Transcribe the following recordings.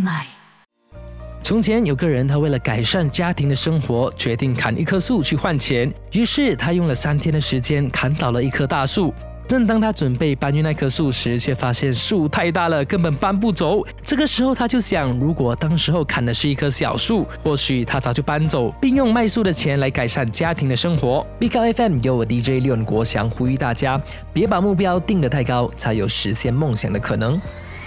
麦。 从前有个人，他为了改善家庭的生活，决定砍一棵树去换钱。于是他用了3天的时间砍倒了一棵大树。正当他准备搬运那棵树时，却发现树太大了，根本搬不走。这个时候他就想，如果当时候砍的是一棵小树，或许他早就搬走，并用卖树的钱来改善家庭的生活。Big Out FM 由我 DJ 廖国祥呼吁大家，别把目标定得太高，才有实现梦想的可能。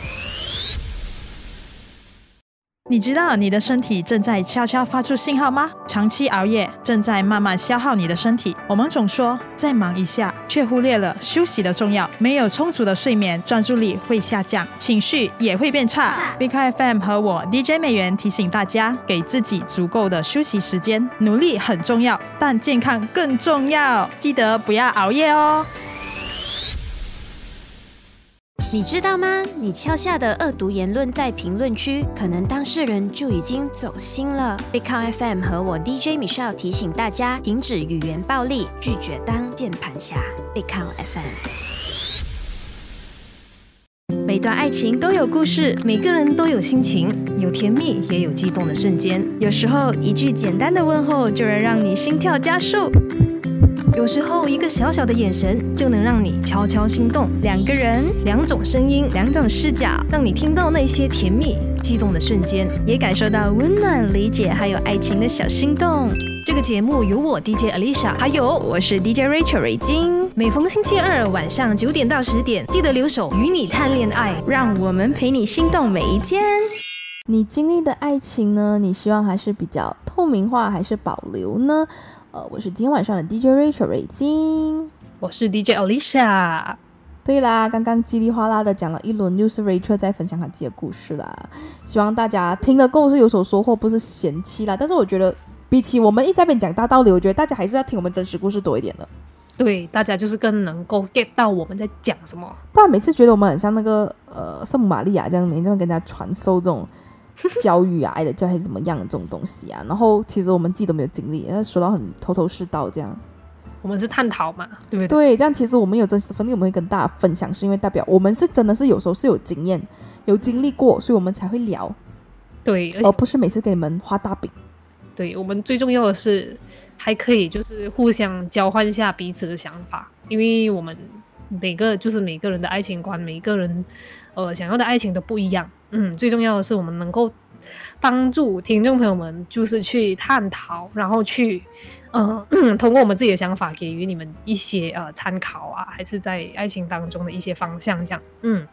你知道你的身体正在悄悄发出信号吗？长期熬夜正在慢慢消耗你的身体。我们总说再忙一下，却忽略了休息的重要。没有充足的睡眠，专注力会下降，情绪也会变差。Big FM 和我 DJ 美元提醒大家，给自己足够的休息时间。努力很重要，但健康更重要。记得不要熬夜哦。 你知道吗？你敲下的恶毒言论在评论区，可能当事人就已经走心了。Big Count FM 和我 DJ Michelle 提醒大家，停止语言暴力，拒绝当键盘侠。Big Count FM。每段爱情都有故事， 每个人都有心情，有甜蜜也有激动的瞬间。 有时候一句简单的问候就能让你心跳加速。 有时候一个小小的眼神就能让你悄悄心动。 2个人 ，2种声音 ，2种视角， 让你听到那些甜蜜激动的瞬间， 也感受到温暖理解还有爱情的小心动。 这个节目由我 DJ Alicia 还有我是 DJ Rachel 瑞金， 每逢星期二晚上9点到10点，记得留守与你谈恋爱， 让我们陪你心动每一天。 你经历的爱情呢，你希望还是比较透明化还是保留呢？我是今天晚上的 DJ Rachel 瑞金， 我是 DJ Alicia。 对啦，刚刚叽里哗啦的讲了一轮，又是 Rachel 在分享她自己的故事啦。希望大家听了够是有所收获，不是嫌弃啦。但是我觉得，比起我们一直在边讲大道理，我觉得大家还是要听我们真实故事多一点的。 对，大家就是更能够 get 到我们在讲什么。 不然每次觉得我们很像那个圣母玛利亚这样，每天跟人家传授这种教育啊，爱的教育是怎么样的这种东西啊，然后其实我们自己都没有经历，说到很头头是道这样。 我们是探讨嘛，对不对？ 对，这样其实我们有真实的分析，我们会跟大家分享，是因为代表我们是真的是有时候是有经验、有经历过，所以我们才会聊。 对， 而不是每次给你们画大饼。 对，我们最重要的是还可以就是互相交换一下彼此的想法，因为我们每个人的爱情观，每个人想要的爱情都不一样。最重要的是我们能够帮助听众朋友们就是去探讨，然后去通过我们自己的想法给予你们一些参考啊，还是在爱情当中的一些方向这样。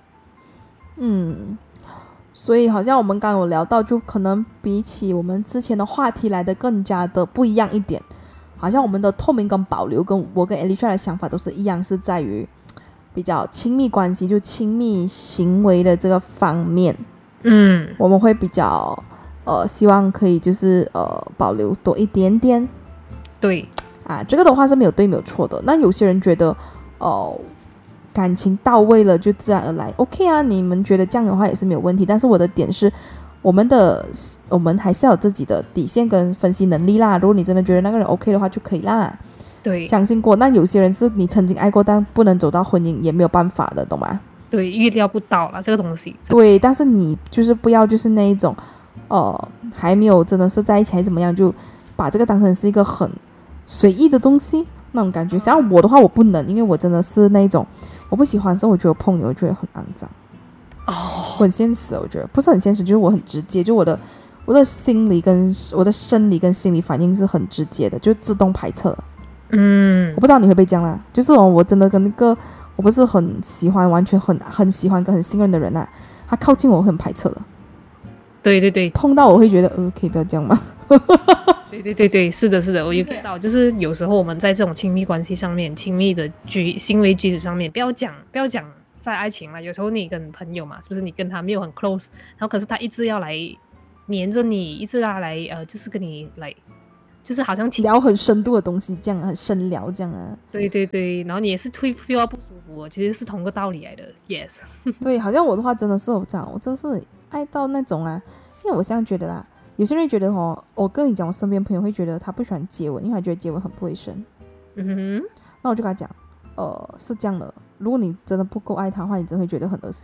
所以好像我们刚刚有聊到，就可能比起我们之前的话题来的更加的不一样一点。好像我们的透明跟保留跟我跟 Alicia 的想法都是一样，是在于比较亲密关系，就亲密行为的这个方面。我们会比较希望可以就是保留多一点点。 对啊，这个的话是没有对没有错的。那有些人觉得感情到位了就自然而然 OK 啊，你们觉得这样的话也是没有问题。但是我的点是我们还是要有自己的底线跟分析能力啦。如果你真的觉得那个人 OK 的话就可以啦。 对， 相信过。那有些人是你曾经爱过但不能走到婚姻也没有办法的，懂吗？ 对，预料不到啦这个东西。 对，但是你就是不要就是那一种还没有真的是在一起还怎么样，就把这个当成是一个很随意的东西那种感觉。像我的话我不能，因为我真的是那一种我不喜欢的时候，我觉得碰你我觉得很肮脏。我很现实，我觉得不是很现实，就是我很直接，就我的心理跟我的生理跟心理反应是很直接的，就自动排斥了。我不知道你会不会这样啦，就是我真的跟那个我不是很喜欢完全很喜欢跟很信任的人啊，他靠近我很排斥的。 对对对， 碰到我会觉得可以不要这样吗？ 对，是的，我有看到，就是有时候我们在这种亲密关系上面，亲密的行为举止上面，不要讲在爱情啦，有时候你跟朋友嘛，是不是你跟他没有很 close， 然后可是他一直要来黏着你，一直要来就是跟你来，就是好像聊很深度的东西这样，很深聊这样啊。 对，然后你也是会 feel 到不舒服，其实是同个道理来的。Yes 对，好像我的话真的是我这样，我真是爱到那种啊，因为我这样觉得啦。有些人觉得我跟你讲，我身边朋友会觉得他不喜欢接吻，因为他觉得接吻很不卫生。那我就跟他讲是这样的，如果你真的不够爱他的话，你真的会觉得很恶心。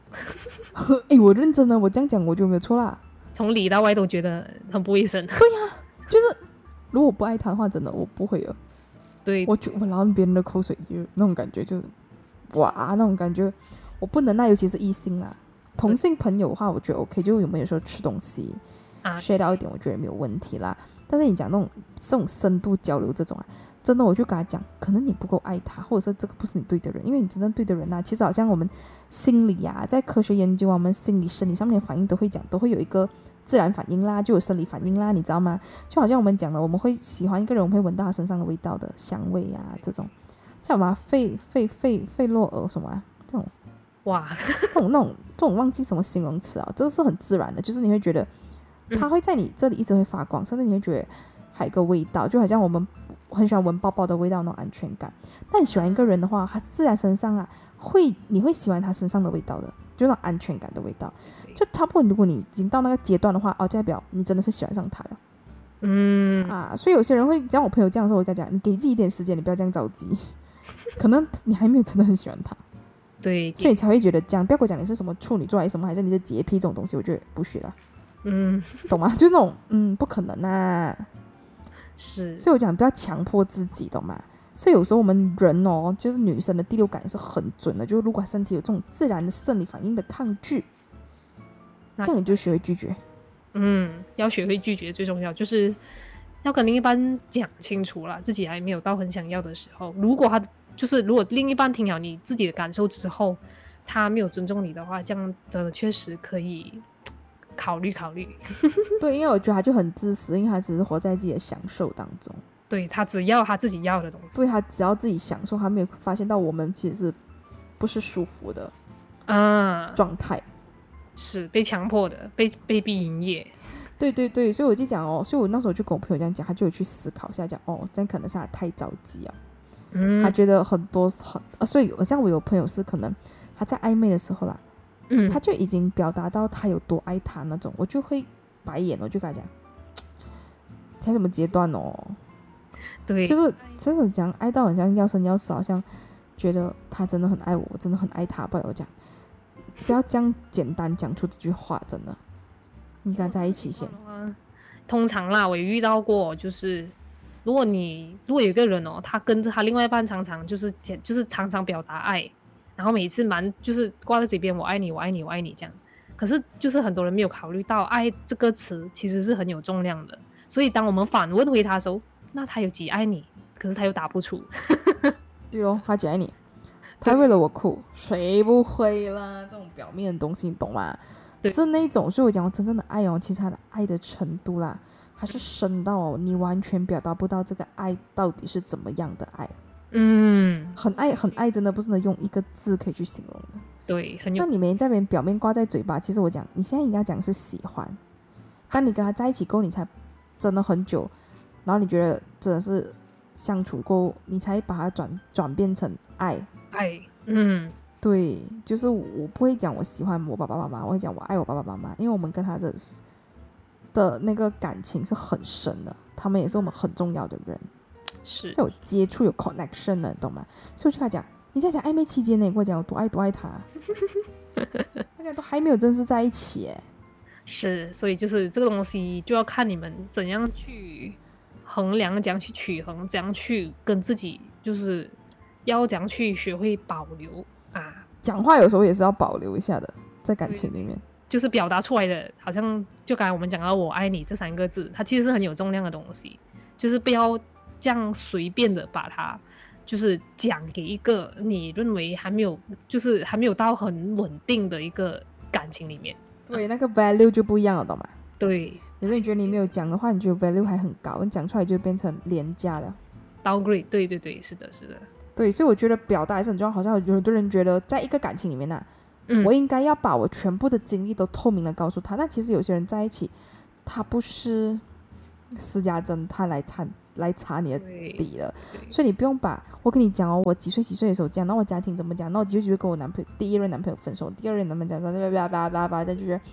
诶，我认真的，我这样讲我就没有错啦。 从里到外都觉得很不卫生。 就是如果我不爱他的话，真的我不会了。 对， 我拿别人的口水那种感觉就是哇，那种感觉我不能耐，尤其是异性啦。同性朋友的话，我觉得 OK， 就有没有说吃东西share 到一点，我觉得没有问题啦。但是你讲这种深度交流这种啊，真的我就跟他讲，可能你不够爱他，或者是这个不是你对的人，因为你真正对的人啊，其实好像我们心理啊，在科学研究啊，我们心理生理上面的反应都会讲，都会有一个自然反应啦，就有生理反应啦，你知道吗？就好像我们讲了，我们会喜欢一个人，我们会闻到他身上的味道的香味啊，这种叫什么费洛尔什么啊，这种哇， 这种忘记什么形容词啊，这是很自然的，就是你会觉得它会在你这里一直会发光，甚至你会觉得还有一个味道，就好像我们很喜欢闻包包的味道那种安全感。但你喜欢一个人的话，他自然身上啊你会喜欢他身上的味道的，就那种安全感的味道。就差不多，如果你已经到那个阶段的话，代表你真的是喜欢上他了。所以有些人会像我朋友这样说，我跟他讲，你给自己一点时间，你不要这样着急，可能你还没有真的很喜欢他。 对， 所以你才会觉得这样。不要跟我讲你是什么处女座还是什么，还是你是洁癖这种东西，我觉得不需了。懂吗？就那种不可能啊。 是， 所以我讲不要强迫自己，懂吗？所以有时候我们人就是女生的第六感也是很准的，就如果身体有这种自然的生理反应的抗拒，这样你就学会拒绝。 要学会拒绝最重要，就是要跟另一半讲清楚啦，自己还没有到很想要的时候。如果另一半听好你自己的感受之后，他没有尊重你的话，这样真的确实可以考虑。 对，因为我觉得他就很自私，因为他只是活在自己的享受当中。 对，他只要他自己要的东西， 所以他只要自己享受，他没有发现到我们其实不是舒服的状态， 是被强迫的，被逼营业。 对，所以我就讲所以我那时候就跟我朋友这样讲，他就有去思考一下，讲这样可能是他太着急啊。他觉得很多所以像我有朋友是可能他在暧昧的时候啦，他就已经表达到他有多爱他那种，我就会白眼，我就跟他讲，才什么阶段对， 就是真的讲爱到很像要生要死，好像觉得他真的很爱我，我真的很爱他。不然我讲，不要这样简单讲出这句话，真的。你跟他在一起先。 通常啦，我也遇到过，就是如果有一个人他跟着他另外一半常常就是常常表达爱，然后每次就是挂在嘴边，我爱你，我爱你，我爱你这样。可是就是很多人没有考虑到，爱这个词其实是很有重量的。所以当我们反问回他的时候，那他有几爱你？可是他又答不出。 对咯，他几爱你？他为了我哭，谁不会啦？这种表面的东西，你懂吗？是那种，所以我讲真正的爱其实他的爱的程度啦，还是深到你完全表达不到这个爱到底是怎么样的爱。很爱很爱，真的不是能用一个字可以去形容的。 对，很有。 那你没在别人表面挂在嘴巴，其实我讲，你现在应该讲是喜欢。当你跟他在一起过后，你才真的很久，然后你觉得真的是相处过，你才把它转变成爱。对，就是我不会讲我喜欢我爸爸妈妈，我会讲我爱我爸爸妈妈，因为我们跟他的那个感情是很深的，他们也是我们很重要的人，是有接触有 connection 的，你懂吗？所以我就跟他讲，你在讲暧昧期间呢，你跟我讲我多爱他，大家都还没有正式在一起耶。 是，所以就是这个东西就要看你们怎样去衡量，怎样去取衡，怎样去跟自己，就是要怎样去学会保留啊。 讲话有时候也是要保留一下的，在感情里面， 就是表达出来的，好像就刚才我们讲到"我爱你"这3个字，它其实是很有重量的东西，就是不要这样随便的把它就是讲给一个你认为还没有到很稳定的一个感情里面。 对，那个 value 就不一样了，懂吗？ 对， 有时候你觉得你没有讲的话，你觉得 value 还很高，你讲出来就变成廉价了 downgrade。对，是的。 对，所以我觉得表达还是很重要。好像有很多人觉得在一个感情里面我应该要把我全部的经历都透明的告诉他，但其实有些人在一起，他不是私家侦探来查你的底了，所以你不用把我跟你讲我几岁的时候讲，那我家庭怎么讲，那我几岁跟我第一任男朋友分手，第二任男朋友讲但就觉得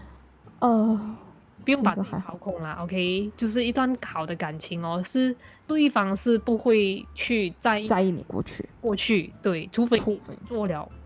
不用把自己掏空啦 ，OK， 就是一段好的感情是对方是不会去在意你过去， 对，除非做了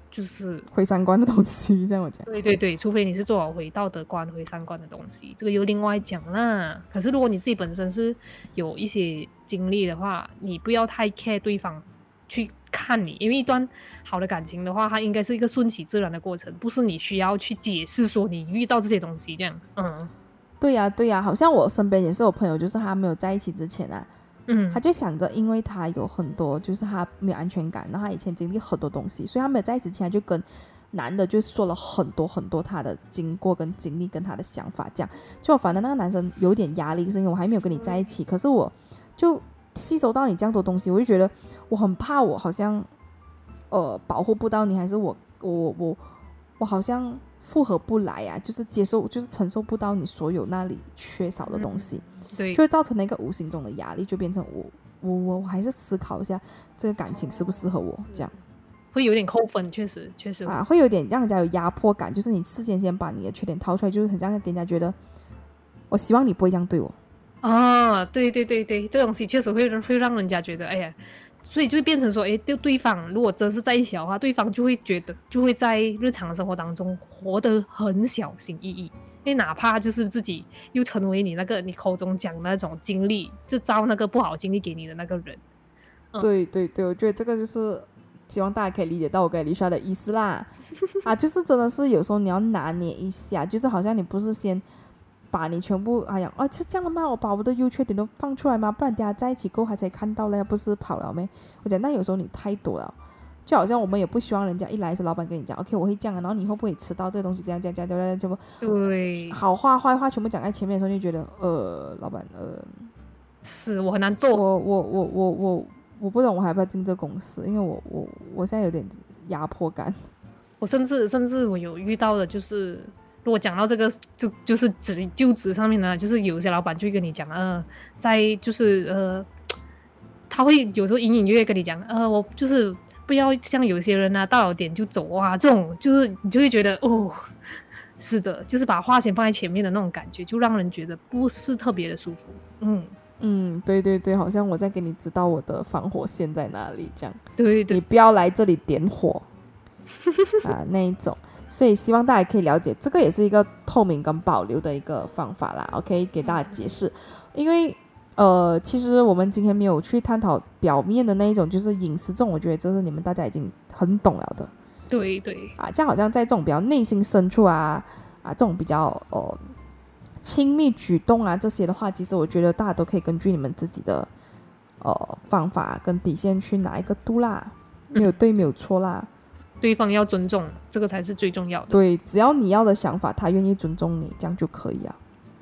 就是毁三观的东西，这样我讲。 对对对，除非你是做好回道德观、回三观的东西，这个又另外讲啦。可是如果你自己本身是有一些经历的话，你不要太 care 对方去看你，因为一段好的感情的话，它应该是一个顺其自然的过程，不是你需要去解释说你遇到这些东西这样。 对呀对呀，好像我身边也是有朋友，就是他没有在一起之前啊，他就想着，因为他有很多就是他没有安全感，然后他以前经历很多东西，所以他没有在一起之前就跟男的就说了很多很多他的经过跟经历跟他的想法，这样就反正那个男生有点压力，是因为我还没有跟你在一起，可是我就吸收到你这样多东西，我就觉得我很怕我好像保护不到你，还是我好像复合不来啊，就是接受就是承受不到你所有那里缺少的东西， 对， 就会造成那个无形中的压力，就变成我还是思考一下这个感情适不适合我，这样会有点扣分，确实啊，会有点让人家有压迫感，就是你事先把你的缺点掏出来，就是很像给人家觉得我希望你不会这样对我啊，对对对对，这个东西确实会让人家觉得，哎呀，所以就会变成说，哎，对方如果真是在一起的话，对方就会觉得，就会在日常生活当中活得很小心翼翼，因为哪怕就是自己又成为你那个你口中讲的那种经历，制造那个不好经历给你的那个人。 对对对，我觉得这个就是希望大家可以理解到我跟Alicia的意思啦啊，就是真的是有时候你要拿捏一下，就是好像你不是先把你全部是这样的吗？我把我的优缺点都放出来吗？不然等下在一起过后还才看到了，要不是跑了没？我讲那有时候你太多了，就好像我们也不希望人家一来是老板跟你讲 OK 我会这样然后你会不会迟到这个东西这样就对， 好话坏话全部讲在前面的时候，就觉得老板是我很难做， 我不懂我还要不要进这公司，因为我现在有点压迫感。 我甚至我有遇到的就是如果讲到这个就是就职上面呢，就是有些老板就会跟你讲在就是他会有时候隐隐约约跟你讲我就是不要像有些人啊到了点就走啊，这种就是你就会觉得是的，就是把话先放在前面的那种感觉，就让人觉得不是特别的舒服。 对对对，好像我在给你知道我的防火线在哪里这样， 对对， 你不要来这里点火那一种。所以希望大家可以了解，这个也是一个透明跟保留的一个方法啦 OK 给大家解释。因为其实我们今天没有去探讨表面的那一种就是隐私，这种我觉得这是你们大家已经很懂了的。 对对这样好像在这种比较内心深处这种比较亲密举动这些的话，其实我觉得大家都可以根据你们自己的方法跟底线去拿一个度啦，没有对没有错啦， 对方要尊重，这个才是最重要的。 对，只要你要的想法他愿意尊重你，这样就可以啊。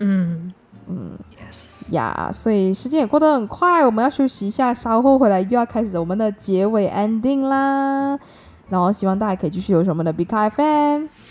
yes 所以时间也过得很快，我们要休息一下，稍后回来又要开始我们的结尾 ending 啦。然后希望大家可以继续有我们的 Big FM。